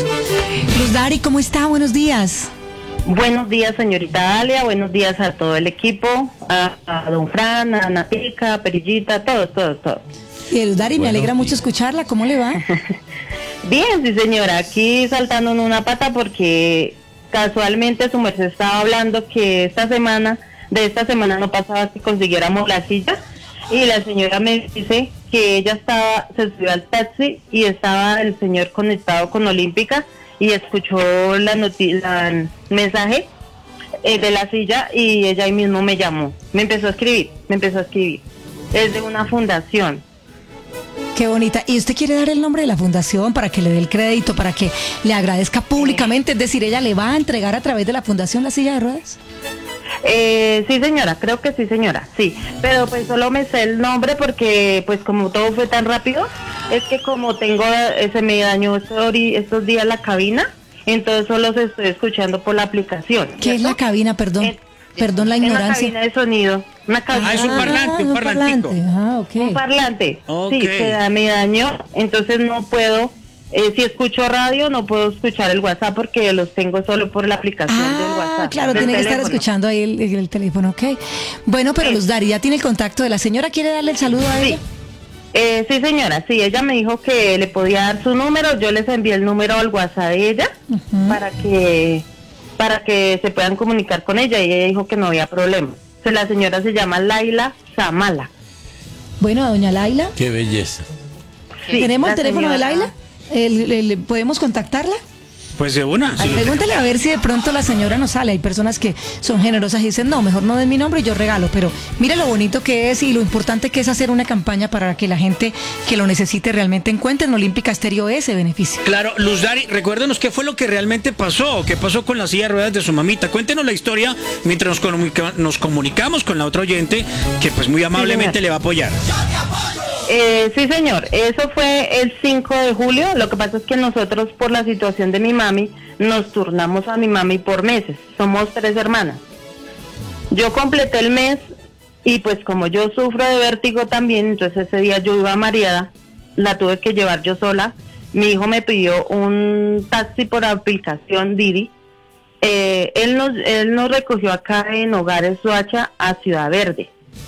Generosos. Luz Dari, ¿cómo está? Buenos días. Buenos días, señorita Dalia, buenos días a todo el equipo, a don Fran, a Natica, a Perillita, todos. Luz Dari, me alegra mucho escucharla, ¿cómo le va? Bien, sí señora, aquí saltando en una pata porque casualmente su merced estaba hablando que de esta semana no pasaba que consiguiéramos la silla, y la señora me dice que ella se subió al taxi y estaba el señor conectado con Olímpica y escuchó el mensaje de la silla y ella ahí mismo me llamó, me empezó a escribir. Es de una fundación. Qué bonita. ¿Y usted quiere dar el nombre de la fundación para que le dé el crédito, para que le agradezca públicamente? Es decir, ¿ella le va a entregar a través de la fundación la silla de ruedas? Sí señora, creo que sí señora, sí, pero pues solo me sé el nombre porque pues como todo fue tan rápido, es que como se me dañó estos días la cabina, entonces solo se estoy escuchando por la aplicación. ¿Cierto? ¿Qué es la cabina? Perdón la ignorancia. Una cabina de sonido. Es un parlante, un parlantico. Okay. Un parlante, Okay. Sí, me dañó, entonces no puedo, si escucho radio no puedo escuchar el WhatsApp porque los tengo solo por la aplicación del WhatsApp. Claro, tiene que estar escuchando ahí el teléfono, ok. Bueno, pero Luz Dari, ¿ya tiene el contacto de la señora? ¿Quiere darle el saludo a ella? Sí señora, sí, ella me dijo que le podía dar su número, yo les envié el número al WhatsApp de ella para que se puedan comunicar con ella, y ella dijo que no había problema. Entonces, la señora se llama Laila Zamala. Bueno, a doña Laila. Qué belleza. Sí, ¿Tenemos el teléfono señora. de Laila? ¿Podemos contactarla? Pues de una. Sí. Pregúntale a ver si de pronto la señora no sale. Hay personas que son generosas y dicen, no, mejor no den mi nombre y yo regalo. Pero mire lo bonito que es y lo importante que es hacer una campaña para que la gente que lo necesite realmente encuentre en Olímpica Estéreo ese beneficio. Claro, Luz Dari, recuérdenos qué fue lo que realmente pasó, qué pasó con la silla de ruedas de su mamita. Cuéntenos la historia mientras nos comunicamos con la otra oyente que pues muy amablemente le va a apoyar. Sí señor, eso fue el 5 de julio, lo que pasa es que nosotros por la situación de mi mami, nos turnamos a mi mami por meses, somos 3 hermanas. Yo completé el mes y pues como yo sufro de vértigo también, entonces ese día yo iba mareada, la tuve que llevar yo sola, mi hijo me pidió un taxi por aplicación Didi, él nos recogió acá en Hogares Soacha a Ciudad Verde.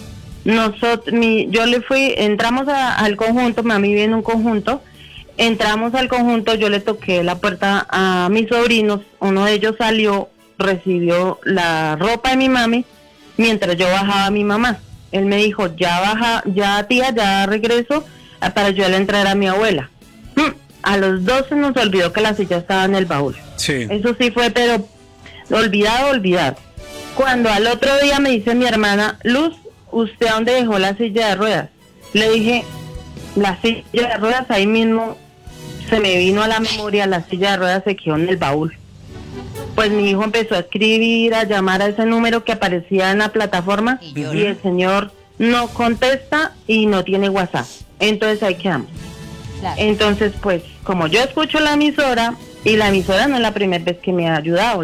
Yo le fui, entramos al conjunto, mami vive en un conjunto, entramos al conjunto, yo le toqué la puerta a mis sobrinos, uno de ellos salió, recibió la ropa de mi mami, mientras yo bajaba a mi mamá. Él me dijo, ya tía, ya regreso, para yo le entrar a mi abuela. A los 12 nos olvidó que la silla estaba en el baúl. Sí. Eso sí fue, pero olvidado. Cuando al otro día me dice mi hermana, Luz, ¿usted dónde dejó la silla de ruedas? Le dije, la silla de ruedas, ahí mismo se me vino a la memoria, la silla de ruedas se quedó en el baúl. Pues mi hijo empezó a escribir, a llamar a ese número que aparecía en la plataforma y el señor no contesta y no tiene WhatsApp. Entonces ahí quedamos. Claro. Entonces pues como yo escucho la emisora, y la emisora no es la primera vez que me ha ayudado,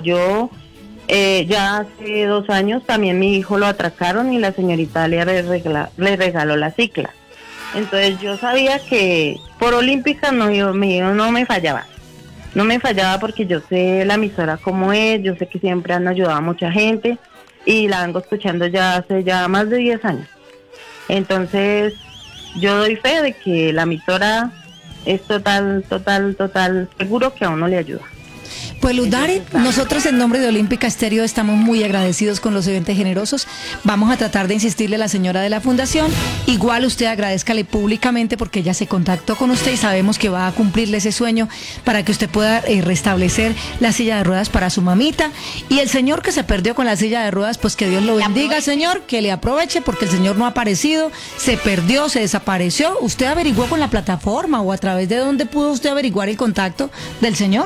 ya hace 2 años también mi hijo lo atracaron y la señorita le regaló la cicla. Entonces yo sabía que por Olímpica no me fallaba. No me fallaba porque yo sé la emisora como es, yo sé que siempre han ayudado a mucha gente y la vengo escuchando ya hace más de 10 años. Entonces yo doy fe de que la emisora es total seguro que a uno le ayuda. Pues Luz Dari, nosotros en nombre de Olímpica Estéreo estamos muy agradecidos con los oyentes generosos. Vamos a tratar de insistirle a la señora de la fundación. Igual usted agradézcale públicamente porque ella se contactó con usted y sabemos que va a cumplirle ese sueño para que usted pueda restablecer la silla de ruedas para su mamita. Y el señor que se perdió con la silla de ruedas, pues que Dios lo bendiga, señor, que le aproveche porque el señor no ha aparecido, se perdió, se desapareció. ¿Usted averiguó con la plataforma o a través de dónde pudo usted averiguar el contacto del señor?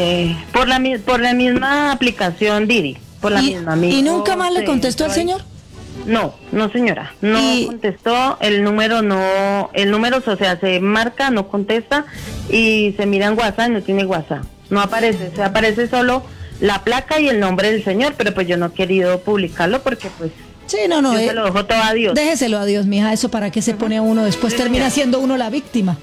Por la misma aplicación Didi, por la misma. ¿Y nunca más le contestó el señor? No señora, no contestó, el número, o sea, se marca, no contesta y se mira en WhatsApp, no tiene WhatsApp, no aparece, se aparece solo la placa y el nombre del señor, pero pues yo no he querido publicarlo porque pues sí, no, yo se lo dejo todo a Dios. Déjeselo a Dios, mija, eso para qué se pone a uno, después termina siendo uno la víctima.